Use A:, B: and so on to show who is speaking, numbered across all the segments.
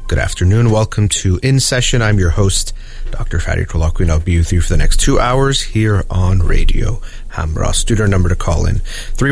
A: Good afternoon. Welcome to In Session. I'm your host, Dr. Fadi Kolakwi, and I'll be with you for the next 2 hours here on Radio Hamra. Student number to call in,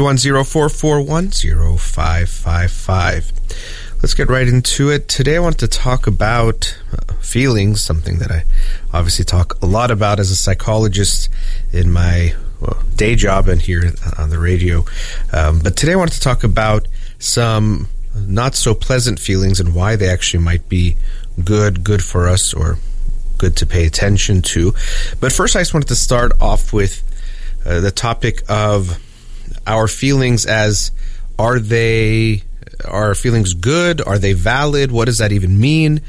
A: 310-441-0555. Let's get right into it. Today I want to talk about feelings, something that I obviously talk a lot about as a psychologist in my day job and here on the radio. But today I want to talk about some not so pleasant feelings and why they actually might be good for us or good to pay attention to. But first I just wanted to start off with the topic of our feelings as, are our feelings good? Are they valid? What does that even mean?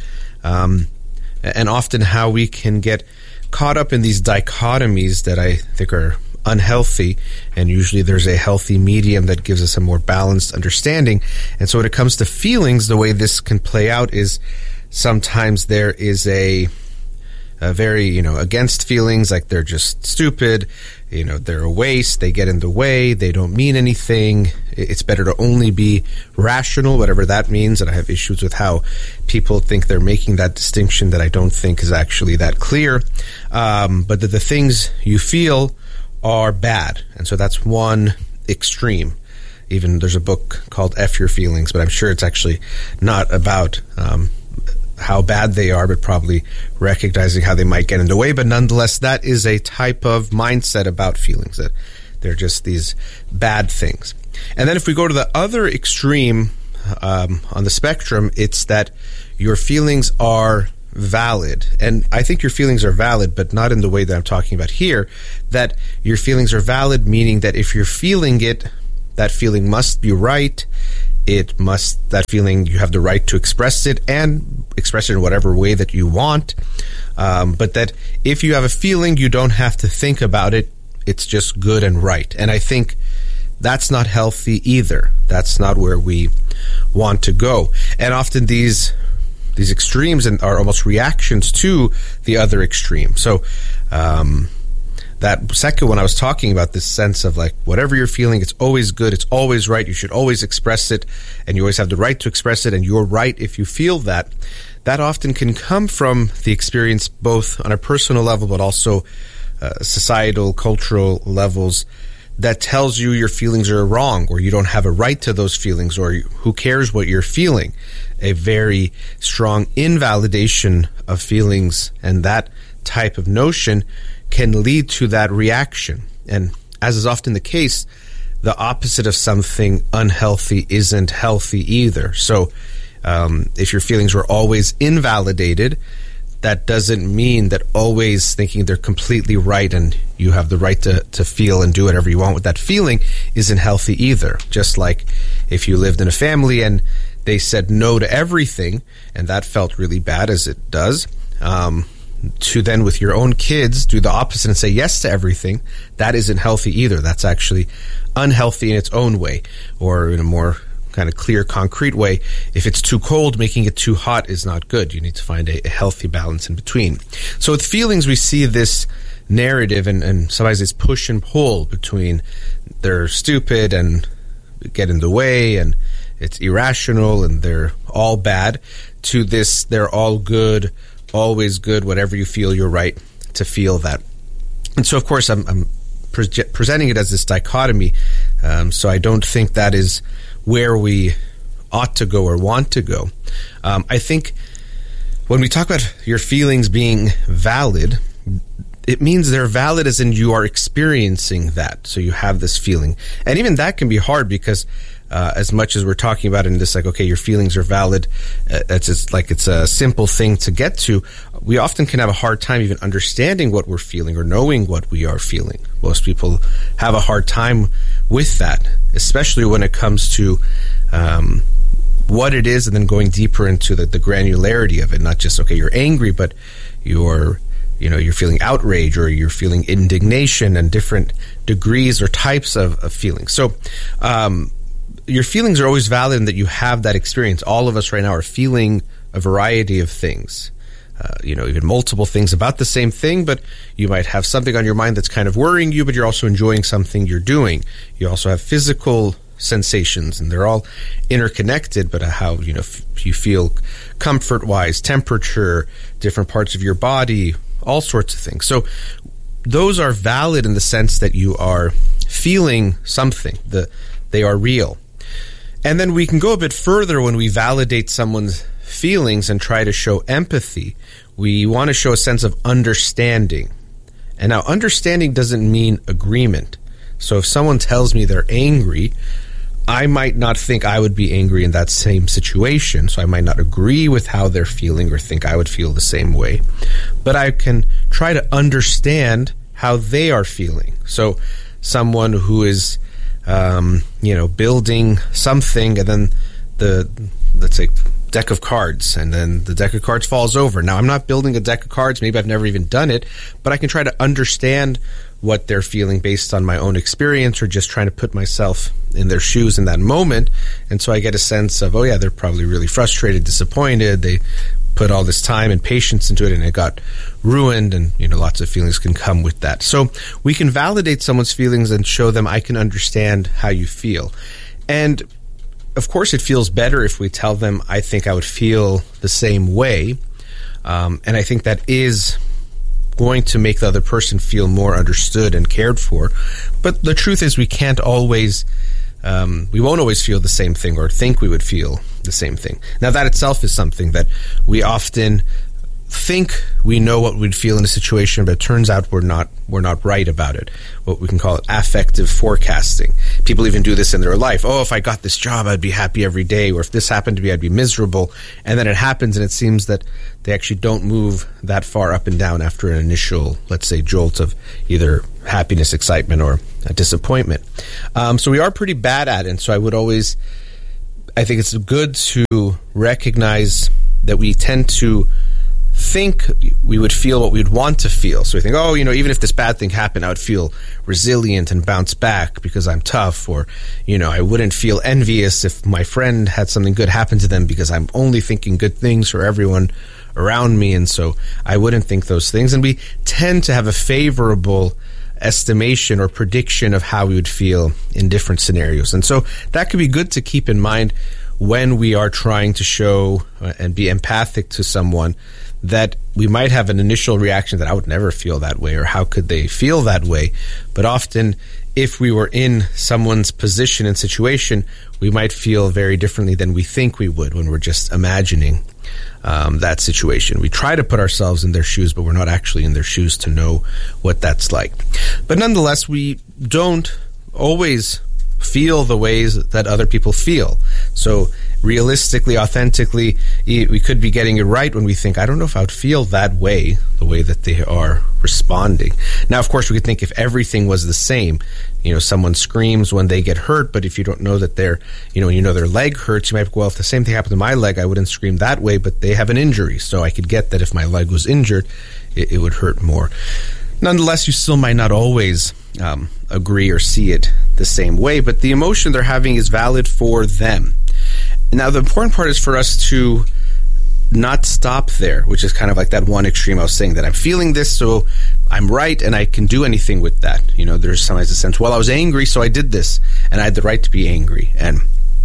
A: And often how we can get caught up in these dichotomies that I think are unhealthy, and usually there's a healthy medium that gives us a more balanced understanding. And so when it comes to feelings, the way this can play out is sometimes there is a very, against feelings, like they're just stupid, they're a waste, they get in the way, they don't mean anything. It's better to only be rational, whatever that means. And I have issues with how people think they're making that distinction that I don't think is actually that clear. But the things you feel are bad. And so that's one extreme. Even there's a book called F Your Feelings, but I'm sure it's actually not about how bad they are, but probably recognizing how they might get in the way. But nonetheless, that is a type of mindset about feelings, that they're just these bad things. And then if we go to the other extreme on the spectrum, it's that your feelings are valid. And I think your feelings are valid, but not in the way that I'm talking about here, that your feelings are valid, meaning that if you're feeling it, that feeling must be right. That feeling, you have the right to express it and express it in whatever way that you want. But that if you have a feeling, you don't have to think about it. It's just good and right. And I think that's not healthy either. That's not where we want to go. And often these extremes are almost reactions to the other extreme. So that second one I was talking about, this sense of like, whatever you're feeling, it's always good, it's always right, you should always express it, and you always have the right to express it, and you're right if you feel that. That often can come from the experience both on a personal level but also societal, cultural levels, that tells you your feelings are wrong, or you don't have a right to those feelings, or who cares what you're feeling. A very strong invalidation of feelings, and that type of notion can lead to that reaction. And as is often the case, the opposite of something unhealthy isn't healthy either. So if your feelings were always invalidated, that doesn't mean that always thinking they're completely right and you have the right to feel and do whatever you want with that feeling isn't healthy either. Just like if you lived in a family and they said no to everything, and that felt really bad, as it does, to then with your own kids do the opposite and say yes to everything, that isn't healthy either. That's actually unhealthy in its own way, or in a more kind of clear, concrete way. If it's too cold, making it too hot is not good. You need to find a healthy balance in between. So with feelings, we see this narrative, and sometimes it's push and pull between they're stupid and get in the way, and it's irrational and they're all bad, to this they're all good, always good, whatever you feel, you're right to feel that. And so of course I'm presenting it as this dichotomy, so I don't think that is where we ought to go or want to go. I think when we talk about your feelings being valid, it means they're valid as in you are experiencing that. So you have this feeling. And even that can be hard because as much as we're talking about in this, like, okay, your feelings are valid, it's a simple thing to get to, we often can have a hard time even understanding what we're feeling or knowing what we are feeling. Most people have a hard time with that, especially when it comes to what it is, and then going deeper into the granularity of it. Not just, okay, you're angry, but you're feeling outrage, or you're feeling indignation, and different degrees or types of feelings. So your feelings are always valid in that you have that experience. All of us right now are feeling a variety of things. Even multiple things about the same thing, but you might have something on your mind that's kind of worrying you, but you're also enjoying something you're doing. You also have physical sensations, and they're all interconnected, but how, you feel comfort-wise, temperature, different parts of your body, all sorts of things. So those are valid in the sense that you are feeling something, they are real. And then we can go a bit further when we validate someone's feelings and try to show empathy. We want to show a sense of understanding. And now understanding doesn't mean agreement. So if someone tells me they're angry, I might not think I would be angry in that same situation. So I might not agree with how they're feeling or think I would feel the same way. But I can try to understand how they are feeling. So someone who is, building something, and then let's say, deck of cards, and then the deck of cards falls over. Now, I'm not building a deck of cards. Maybe I've never even done it, but I can try to understand what they're feeling based on my own experience, or just trying to put myself in their shoes in that moment. And so I get a sense of, oh yeah, they're probably really frustrated, disappointed. They put all this time and patience into it, and it got ruined, and lots of feelings can come with that. So we can validate someone's feelings and show them, I can understand how you feel. And of course, it feels better if we tell them, I think I would feel the same way. And I think that is going to make the other person feel more understood and cared for. But the truth is, we can't always, we won't always feel the same thing or think we would feel the same thing. Now, that itself is something that we often think we know what we'd feel in a situation, but it turns out we're not right about it. What we can call it affective forecasting. People even do this in their life. Oh, if I got this job, I'd be happy every day. Or if this happened to me, I'd be miserable. And then it happens, and it seems that they actually don't move that far up and down after an initial, let's say, jolt of either happiness, excitement, or a disappointment. So we are pretty bad at it. And so I think it's good to recognize that we tend to think we would feel what we'd want to feel. So we think, even if this bad thing happened, I would feel resilient and bounce back because I'm tough. Or, I wouldn't feel envious if my friend had something good happen to them because I'm only thinking good things for everyone around me. And so I wouldn't think those things. And we tend to have a favorable estimation or prediction of how we would feel in different scenarios. And so that could be good to keep in mind when we are trying to show and be empathic to someone, that we might have an initial reaction that I would never feel that way, or how could they feel that way? But often, if we were in someone's position and situation, we might feel very differently than we think we would when we're just imagining that situation. We try to put ourselves in their shoes, but we're not actually in their shoes to know what that's like. But nonetheless, we don't always feel the ways that other people feel. So realistically, authentically, we could be getting it right when we think, I don't know if I would feel that way, the way that they are responding. Now, of course, we could think if everything was the same, someone screams when they get hurt, but if you don't know that they're, their leg hurts, you might go, well, if the same thing happened to my leg, I wouldn't scream that way, but they have an injury. So I could get that if my leg was injured, it would hurt more. Nonetheless, you still might not always agree or see it the same way, but the emotion they're having is valid for them. Now, the important part is for us to not stop there, which is kind of like that one extreme I was saying, that I'm feeling this, so I'm right, and I can do anything with that. There's sometimes a sense, well, I was angry, so I did this, and I had the right to be angry. And,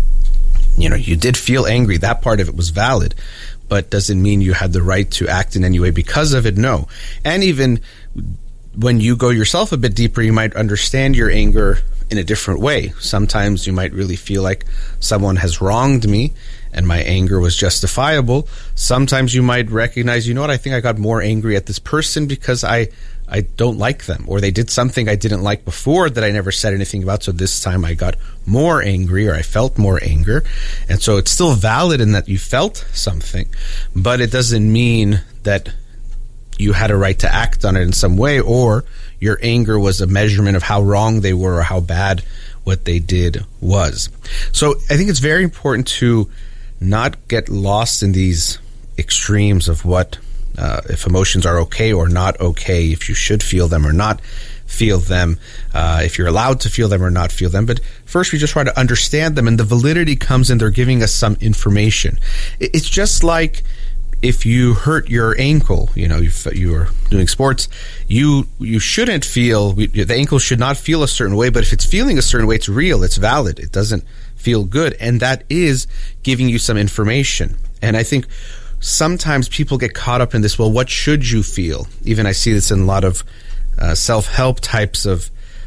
A: you did feel angry. That part of it was valid, but doesn't mean you had the right to act in any way because of it, no. And even when you go yourself a bit deeper, you might understand your anger in a different way. Sometimes you might really feel like someone has wronged me and my anger was justifiable. Sometimes you might recognize, I think I got more angry at this person because I don't like them, or they did something I didn't like before that I never said anything about, so this time I got more angry, or I felt more anger. And so it's still valid in that you felt something, but it doesn't mean that you had a right to act on it in some way, or your anger was a measurement of how wrong they were or how bad what they did was. So I think it's very important to not get lost in these extremes of what if emotions are okay or not okay, if you should feel them or not feel them, if you're allowed to feel them or not feel them. But first, we just try to understand them, and the validity comes in they're giving us some information. It's just like if you hurt your ankle, you are doing sports, you shouldn't feel, the ankle should not feel a certain way, but if it's feeling a certain way, it's real, it's valid, it doesn't feel good, and that is giving you some information. And I think sometimes people get caught up in this, well, what should you feel? Even I see this in a lot of self-help types of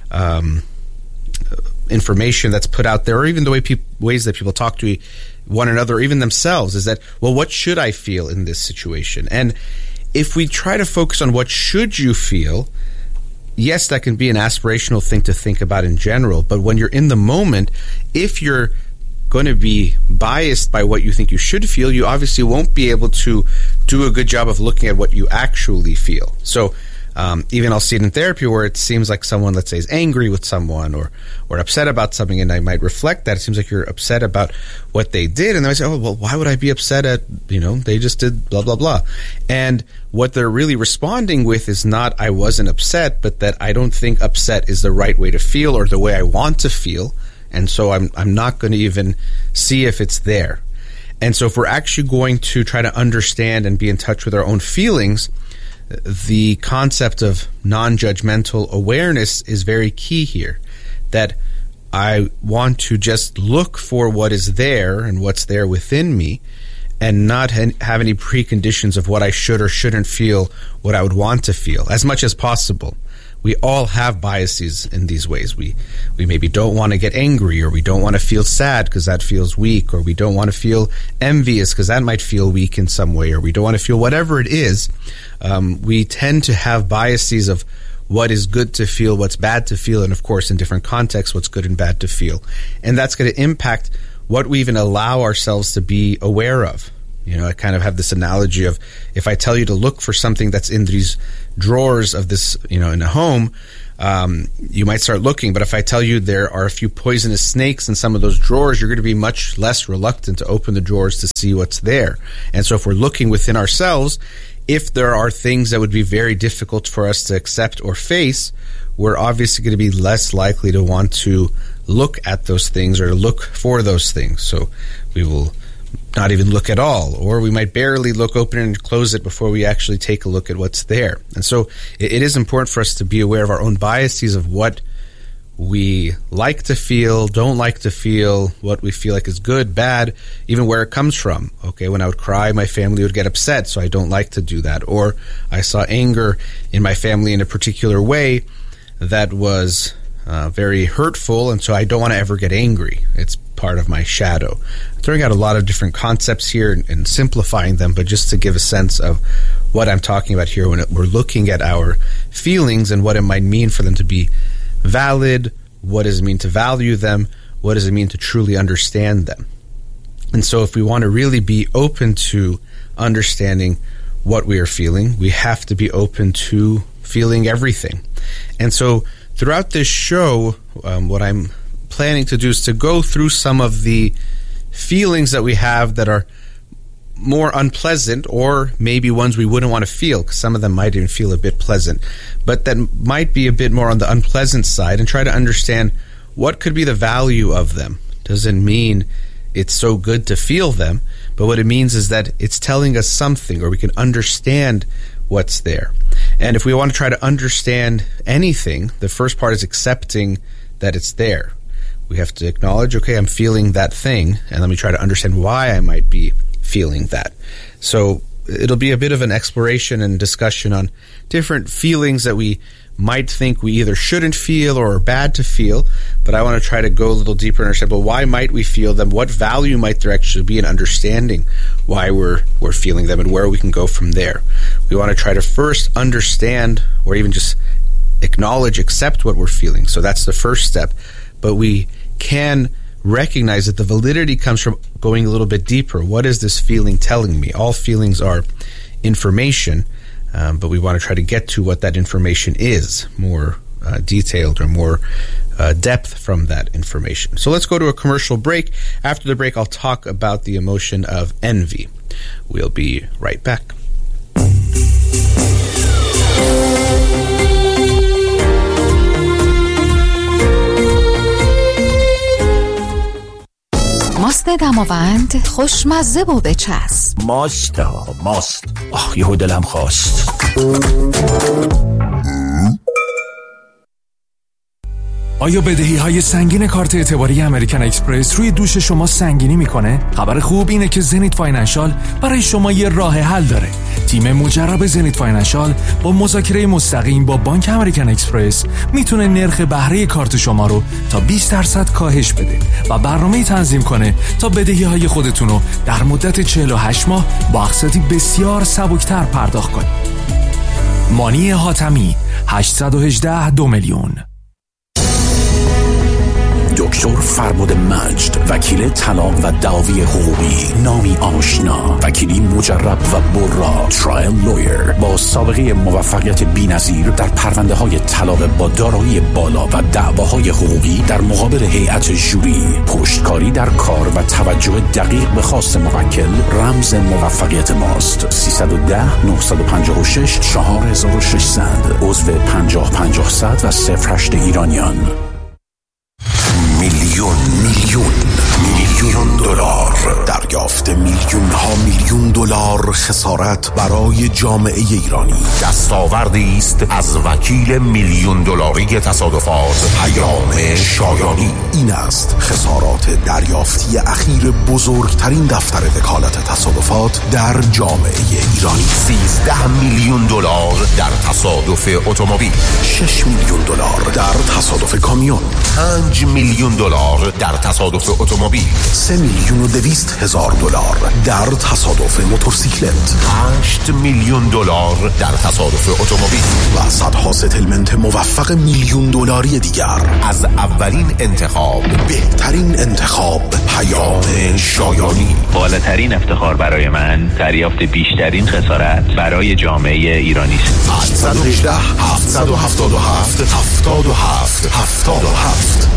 A: information that's put out there, or even the ways that people talk to one another, or even themselves, is that, well, what should I feel in this situation? And if we try to focus on what should you feel, yes, that can be an aspirational thing to think about in general, but when you're in the moment, if you're going to be biased by what you think you should feel, you obviously won't be able to do a good job of looking at what you actually feel. So even I'll see it in therapy where it seems like someone, let's say, is angry with someone or upset about something, and I might reflect that. It seems like you're upset about what they did, and then I say, oh, well, why would I be upset at, they just did blah, blah, blah. And what they're really responding with is not, I wasn't upset, but that I don't think upset is the right way to feel or the way I want to feel, and so I'm not going to even see if it's there. And so if we're actually going to try to understand and be in touch with our own feelings, the concept of non-judgmental awareness is very key here. That I want to just look for what is there and what's there within me, and not have any preconditions of what I should or shouldn't feel, what I would want to feel, as much as possible. We all have biases in these ways. We maybe don't want to get angry, or we don't want to feel sad because that feels weak, or we don't want to feel envious because that might feel weak in some way, or we don't want to feel whatever it is. We tend to have biases of what is good to feel, what's bad to feel, and of course in different contexts what's good and bad to feel. And that's going to impact what we even allow ourselves to be aware of. I kind of have this analogy of, if I tell you to look for something that's in these drawers of this, in a home, you might start looking. But if I tell you there are a few poisonous snakes in some of those drawers, you're going to be much less reluctant to open the drawers to see what's there. And so if we're looking within ourselves, if there are things that would be very difficult for us to accept or face, we're obviously going to be less likely to want to look at those things or look for those things. So we will not even look at all, or we might barely look, open and close it before we actually take a look at what's there. And so it is important for us to be aware of our own biases, of what we like to feel, don't like to feel, what we feel like is good, bad, even where it comes from. Okay, when I would cry, my family would get upset, so I don't like to do that. Or I saw anger in my family in a particular way that was very hurtful, and so I don't want to ever get angry. It's part of my shadow. I'm throwing out a lot of different concepts here and simplifying them, but just to give a sense of what I'm talking about here when we're looking at our feelings and what it might mean for them to be valid, what does it mean to value them, what does it mean to truly understand them. And so if we want to really be open to understanding what we are feeling, we have to be open to feeling everything. And so throughout this show, what I'm planning to do is to go through some of the feelings that we have that are more unpleasant, or maybe ones we wouldn't want to feel, because some of them might even feel a bit pleasant, but that might be a bit more on the unpleasant side, and try to understand what could be the value of them. Doesn't mean it's so good to feel them, but what it means is that it's telling us something, or we can understand what's there. And if we want to try to understand anything, the first part is accepting that it's there. We have to acknowledge, okay, I'm feeling that thing, and let me try to understand why I might be feeling that. So it'll be a bit of an exploration and discussion on different feelings that we might think we either shouldn't feel or are bad to feel, but I want to try to go a little deeper and understand, well, why might we feel them? What value might there actually be in understanding why we're feeling them, and where we can go from there? We want to try to first understand, or even just acknowledge, accept what we're feeling. So that's the first step. But we can recognize that the validity comes from going a little bit deeper. What is this feeling telling me? All feelings are information, but we want to try to get to what that information is, more detailed or more depth from that information. So let's go to a commercial break. After the break, I'll talk about the emotion of envy. We'll be right back.
B: Must ماست دماوند، خوشمزه و بچسب.
C: ماست یهو دلم خواست.
D: آیا بدهی‌های سنگین کارت اعتباری امریکن اکسپرس روی دوش شما سنگینی میکنه؟ خبر خوب اینه که زنیت فاینانشال برای شما یه راه حل داره. تیم مجرب زنیت فاینانشال با مذاکره مستقیم با بانک امریکن اکسپرس میتونه نرخ بهره کارت شما رو تا 20% کاهش بده و برنامه‌ای تنظیم کنه تا بدهی‌های خودتون رو در مدت 48 ماه با اقساطی بسیار سبکتر پرداخت کنید. مانی حاتمی 818 2 میلیون.
C: دکتر فربد مجد، وکیل طلاق و دعاوی حقوقی، نامی آشنا، وکیلی مجرب و برا، ترایل لویر با سابقه موفقیت بی‌نظیر در پرونده‌های طلاق با دارایی بالا و دعواهای حقوقی در مقابل هیئت ژوری، پشتکاری در کار و توجه دقیق به خواست موکل رمز موفقیت ماست. 310 956 4600 عضو 50-50 و 08 ایرانیان.
E: میلیون دلار دریافت، میلیون ها میلیون دلار خسارت برای جامعه ایرانی.
F: دستاوردی است از وکیل میلیون دلاری تصادفات پیام شایانی.
E: این است خسارات دریافتی اخیر بزرگترین دفتر وکالت تصادفات در جامعه ایرانی.
F: 13 میلیون دلار در تصادف اتومبیل،
E: 6 میلیون دلار در تصادف کامیون،
F: 5 میلیون دلار در تصادف اتومبیل،
E: 3,200,000 دلار در تصادف موتورسیکلت،
F: 8 میلیون دلار در تصادف اتومبیل
E: و صدها ستلمنت موفق میلیون دلاری دیگر.
F: از اولین انتخاب،
E: بهترین انتخاب، پیام شایانی.
G: بالاترین افتخار برای من دریافت بیشترین خسارت برای جامعه ایرانی است.
E: 818 777 77 77.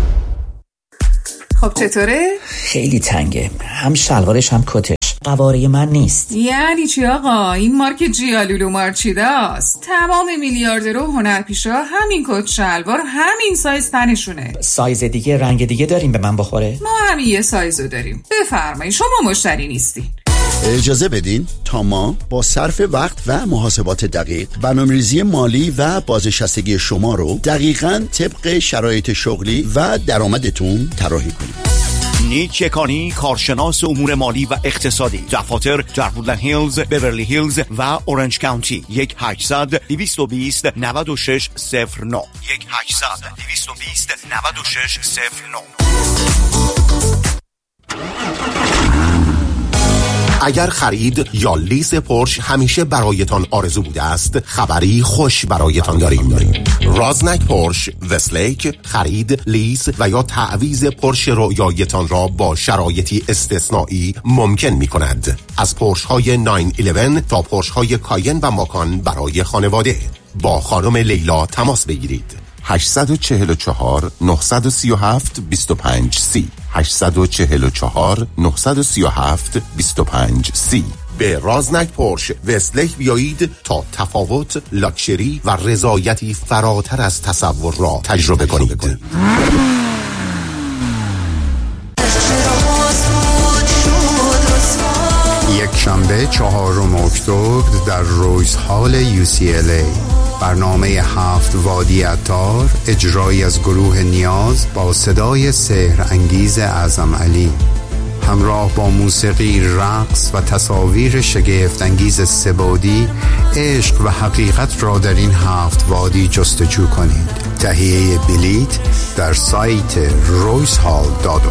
H: خب چطوره؟
I: خیلی تنگه، هم شلوارش هم کتش قواره من نیست.
H: یعنی چی آقا؟ این مارک جیالولو مارچیداست. تمام میلیاردرها و هنرپیشا همین کت شلوار همین سایز تنشونه.
I: سایز دیگه رنگ دیگه داریم به من بخوره؟
H: ما همین یه سایزو داریم. بفرمایید، شما مشتری نیستین.
J: اجازه بدین تا ما با صرف وقت و محاسبات دقیق برنامه‌ریزی مالی و بازنشستگی شما رو دقیقاً طبق شرایط شغلی و درآمدتون طراحی کنیم.
K: نیک یکانی، کارشناس امور مالی و اقتصادی، دفاتر در وودلند هیلز، بیورلی هیلز و اورنج کانتی. 1-800-220-9609 1-800-220-9609.
F: اگر خرید یا لیز پورش همیشه برایتان آرزو بوده است، خبری خوش برایتان داریم. رازنک پورش وستلیک خرید، لیز و یا تعویض پورش رویایتان را با شرایطی استثنایی ممکن می کند. از پورش های 911 تا پورش های کاین و ماکان برای خانواده. با خانم لیلا تماس بگیرید. 844 937 2530 844 937 2530. به رازنک پورش وستلیک بیایید تا تفاوت، لاکچری و رضایتی فراتر از تصور را تجربه کنید.
L: یک شنبه 4 اکتبر در رویز هال UCLA برنامه 7 وادی عطار، اجرایی از گروه نیاز با صدای سحر انگیز اعظم علی، همراه با موسیقی، رقص و تصاویر شگفت انگیز سه‌بعدی. عشق و حقیقت را در این 7 وادی جستجو کنید. تهیه بلیط در سایت roycehall.org.